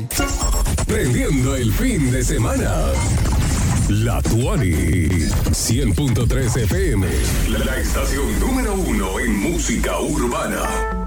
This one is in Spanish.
Prendiendo el fin de semana. La Tuani 100.3 FM. La estación número 1 en música urbana.